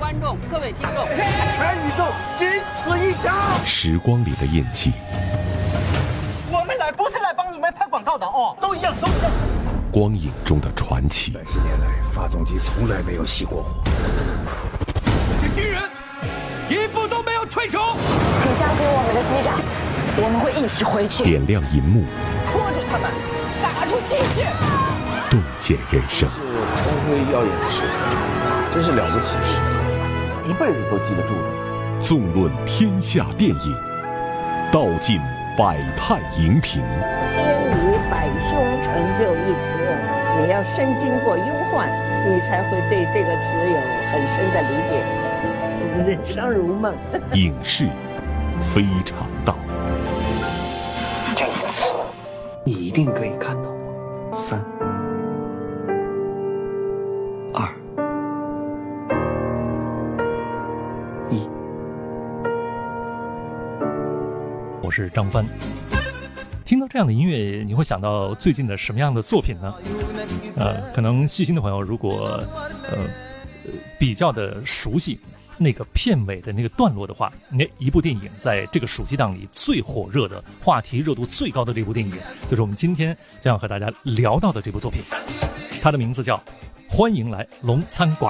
观众、各位听众， 全宇宙仅此一家。 时光里的印记， 我们来不是来帮你们拍广告的哦，都一样，都一样。 光影中的传奇。 30年来，发动机从来没有熄过火。 这些军人一步都没有退出。 请相信我们的机长，我们会一起回去。 点亮银幕， 拖住他们，打出精血， 洞见人生。 是光辉耀眼的事，真是了不起的事，一辈子都记得住的。 纵论天下电影，道尽百态荧屏。 天理百凶成就一词，你要身经过忧患，你才会对这个词有很深的理解。人生如梦。 影视非常道。 这一次，你一定可以看到3、2、1。 我是张帆。听到这样的音乐，你会想到最近的什么样的作品呢？可能细心的朋友如果比较的熟悉那个片尾的那个段落的话，一部电影在这个暑期档里最火热的、话题热度最高的这部电影，就是我们今天将要和大家聊到的这部作品。它的名字叫《欢迎来龙餐馆》。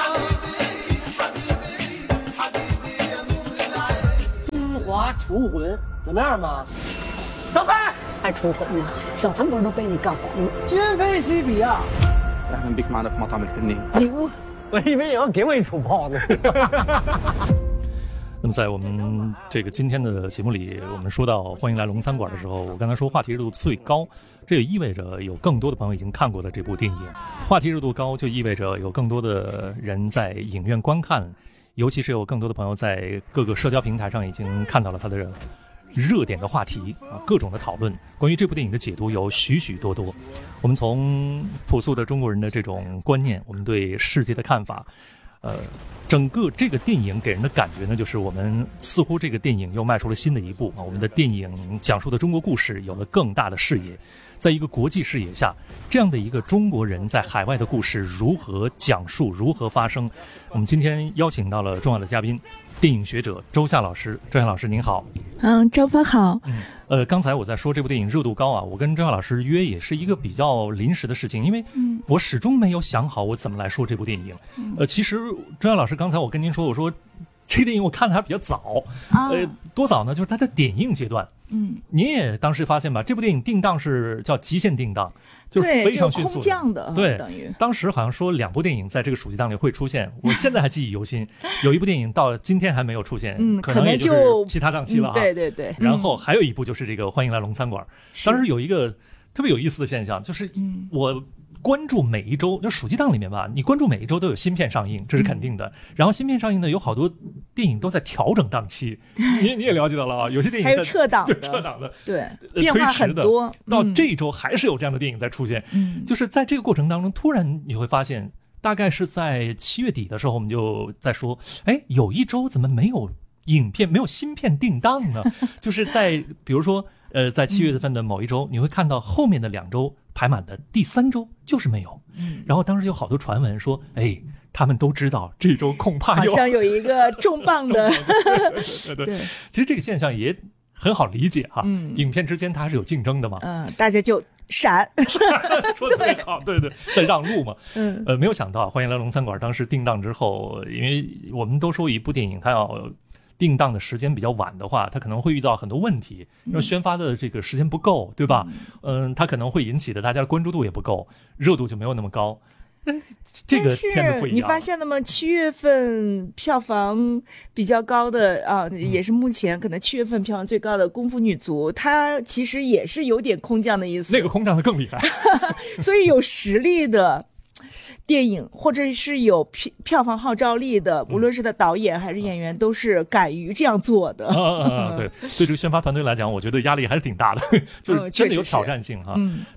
中华厨魂怎么样嘛？ 走开！还出魂呢？小餐馆都被你干黄了， 今非昔比啊！ 我以为也要给我一出炮呢。 那么在我们这个今天的节目里，我们说到欢迎来龙餐馆的时候，我刚才说话题热度最高，这也意味着有更多的朋友已经看过了这部电影。话题热度高就意味着有更多的人在影院观看，尤其是有更多的朋友在各个社交平台上已经看到了它的热点的话题啊，各种的讨论。关于这部电影的解读有许许多多。我们从朴素的中国人的这种观念，我们对世界的看法，整个这个电影给人的感觉呢，就是我们似乎这个电影又迈出了新的一步啊。我们的电影讲述的中国故事有了更大的视野，在一个国际视野下，这样的一个中国人在海外的故事如何讲述，如何发生？我们今天邀请到了重要的嘉宾，电影学者周夏老师。周夏老师您好。 张帆好。 刚才我在说这部电影热度高啊，我跟周夏老师约也是一个比较临时的事情，因为我始终没有想好我怎么来说这部电影。其实周夏老师刚才我跟您说，我说这个电影我看的还比较早，多早呢？就是它在点映阶段。您也当时发现吧，这部电影定档是叫极限定档，就是非常迅速的， 空降的。 对， 等于当时好像说2部电影在这个暑期档里会出现，我现在还记忆犹新。有一部电影到今天还没有出现，可能也就是其他档期了啊。 对对对。 然后还有一部就是这个《欢迎来龙餐馆》。当时有一个特别有意思的现象，就是我关注每一周，就暑期档里面吧，你关注每一周都有新片上映，这是肯定的。然后新片上映呢，有好多电影都在调整档期，你也了解到了啊，有些电影还有撤档的， 对，撤档的， 对，变化很多。 到这一周还是有这样的电影在出现，就是在这个过程当中，突然你会发现，大概是在7月底的时候，我们就在说，有一周怎么没有影片、没有新片定档呢？就是在比如说，在7月份的某一周，你会看到后面的2周排满的，第3周就是没有。然后当时有好多传闻说，他们都知道这周恐怕好像有一个重磅的。 对，其实这个现象也很好理解哈。影片之间它还是有竞争的嘛。 大家就闪。 说得特别好，对，在让路嘛。没有想到《欢迎来龙餐馆》当时定档之后，因为我们都说一部电影它要定档的时间比较晚的话，它可能会遇到很多问题，因为宣发的这个时间不够，对吧？它可能会引起的大家的关注度也不够，热度就没有那么高。这个片子不一样。 你发现了吗？7月份票房比较高的啊，也是目前可能7月份票房最高的《功夫女足》，它其实也是有点空降的意思。 那个空降的更厉害。 所以有实力的电影，或者是有票房号召力的，无论是的导演还是演员，都是敢于这样做的。 对这个宣发团队来讲，我觉得压力还是挺大的，就是真的有挑战性哈。但是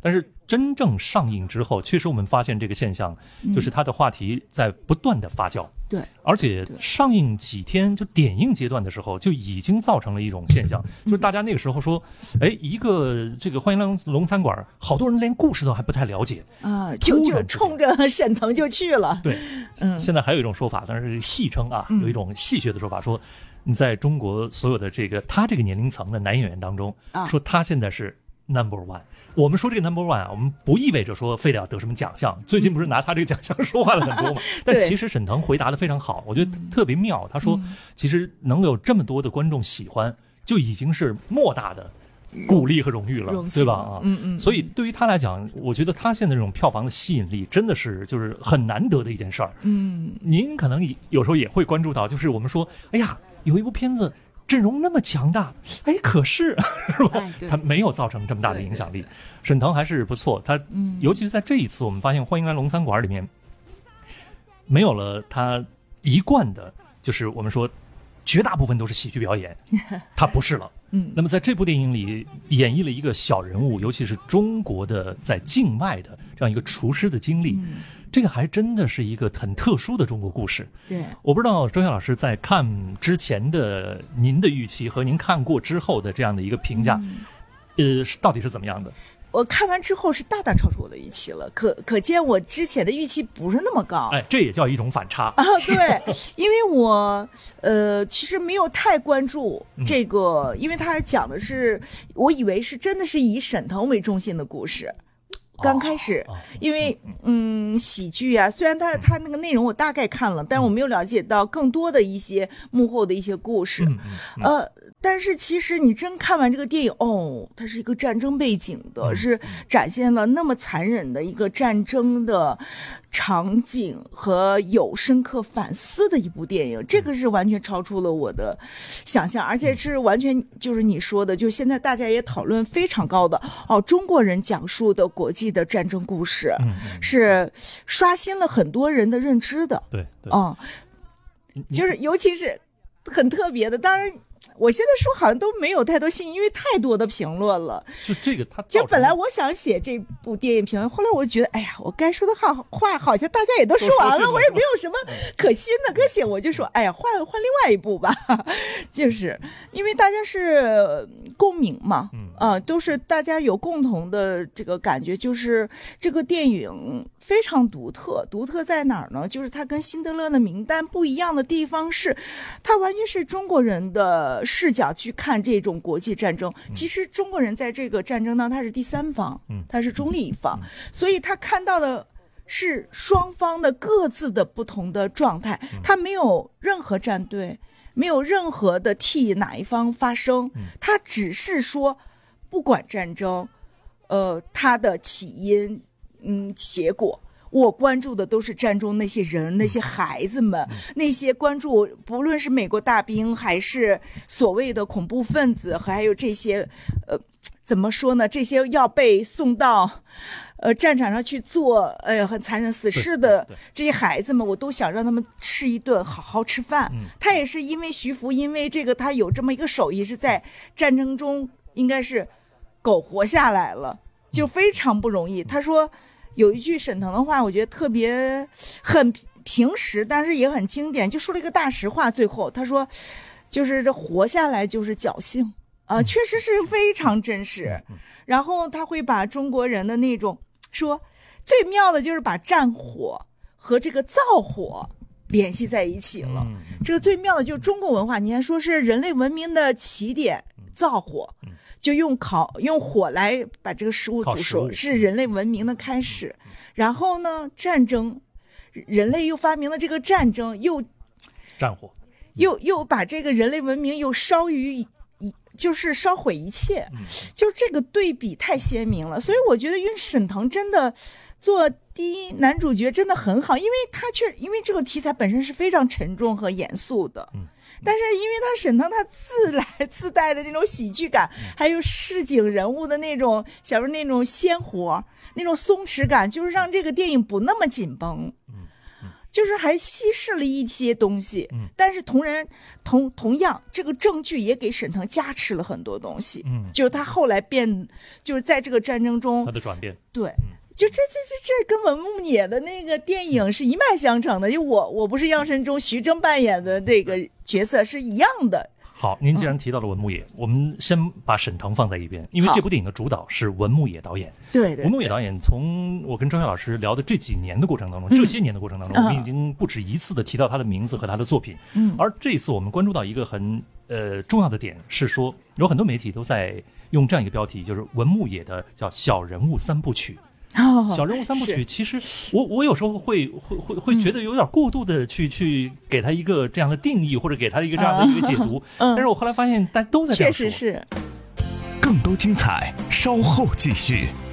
真正上映之后，确实我们发现这个现象，就是它的话题在不断的发酵。 对， 而且上映几天就点映阶段的时候，就已经造成了一种现象，就是大家那个时候说，哎，一个这个欢迎来龙餐馆，好多人连故事都还不太了解啊，就冲着沈腾就去了。 对，现在还有一种说法，但是戏称啊，有一种戏谑的说法，说你在中国所有的这个他这个年龄层的男演员当中，说他现在是Number One。我们说这个 Number One 啊，我们不意味着说非得要得什么奖项。最近不是拿他这个奖项说话了很多嘛？但其实沈腾回答的非常好，我觉得特别妙。他说，其实能有这么多的观众喜欢，就已经是莫大的鼓励和荣誉了，对吧？啊，所以对于他来讲，我觉得他现在这种票房的吸引力真的是就是很难得的一件事儿。您可能有时候也会关注到，就是我们说，哎呀，有一部片子阵容那么强大，哎，可是是吧？他没有造成这么大的影响力。沈腾还是不错，他尤其是在这一次，我们发现《欢迎来龙餐馆》里面没有了他一贯的，就是我们说绝大部分都是喜剧表演，他不是了。那么在这部电影里演绎了一个小人物，尤其是中国的在境外的这样一个厨师的经历。这个还真的是一个很特殊的中国故事。对，我不知道周晓老师在看之前的您的预期和您看过之后的这样的一个评价，到底是怎么样的？ 我看完之后是大大超出我的预期了，可见我之前的预期不是那么高。 哎，这也叫一种反差啊！对，因为我其实没有太关注这个，因为他讲的是，我以为是真的是以沈腾为中心的故事。刚开始，因为喜剧啊，虽然他那个内容我大概看了，但是我没有了解到更多的一些幕后的一些故事。但是其实你真看完这个电影，它是一个战争背景的，是展现了那么残忍的一个战争的场景和有深刻反思的一部电影，这个是完全超出了我的想象，而且是完全就是你说的，就现在大家也讨论非常高的中国人讲述的国际的战争故事，是刷新了很多人的认知的。 对， 就是尤其是很特别的，当然。我现在说好像都没有太多信，因为太多的评论了。 就这个， 就本来我想写这部电影评论，后来我觉得，哎呀，我该说的话好像大家也都说完了，我也没有什么可新的可写，我就说，哎呀，换另外一部吧。就是因为大家是共鸣嘛，都是大家有共同的这个感觉，就是这个电影非常独特。独特在哪儿呢？就是它跟《辛德勒的名单》不一样的地方是，它完全是中国人的视角去看这种国际战争。其实中国人在这个战争当中他是第三方，他是中立一方，所以他看到的是双方的各自的不同的状态，他没有任何站队，没有任何的替哪一方发声，他只是说不管战争它的起因结果，我关注的都是战中那些人，那些孩子们，那些关注不论是美国大兵还是所谓的恐怖分子，还有这些怎么说呢，这些要被送到战场上去做很残忍死事的这些孩子们，我都想让他们吃一顿好好吃饭。他也是因为徐福，因为这个他有这么一个手艺，是在战争中应该是苟活下来了，就非常不容易。他说有一句沈腾的话，我觉得特别很平时，但是也很经典，就说了一个大实话。最后他说，就是这活下来就是侥幸啊，确实是非常真实。然后他会把中国人的那种说，最妙的就是把战火和这个造火联系在一起了。这个最妙的就是中国文化，你看说是人类文明的起点，造火。就用火来把这个食物煮熟，是人类文明的开始。然后呢，战争，人类又发明了这个战争， 战火， 又把这个人类文明又就是烧毁一切，就是这个对比太鲜明了。所以我觉得沈腾真的做第一男主角真的很好，因为因为这个题材本身是非常沉重和严肃的。但是因为沈腾他自带的那种喜剧感，还有市井人物的那种小时候那种鲜活，那种松弛感，就是让这个电影不那么紧绷。 就是还稀释了一些东西。但是同样，这个证据也给沈腾加持了很多东西。就是他后来就是在这个战争中他的转变。 对。就这跟文牧野的那个电影是一脉相承的，就我不是药神中徐峥扮演的这个角色是一样的。 好，您既然提到了文牧野，我们先把沈腾放在一边，因为这部电影的主导是文牧野导演。 对， 文牧野导演从我跟张悦老师聊的这些年的过程当中，我们已经不止一次的提到他的名字和他的作品。而这一次我们关注到一个很重要的点是说，有很多媒体都在用这样一个标题，就是文牧野的叫小人物三部曲。小人物三部曲，其实我有时候会觉得有点过度的去给他一个这样的定义，或者给他一个这样的一个解读。但是我后来发现大家都在这样说。 确实是。 更多精彩稍后继续。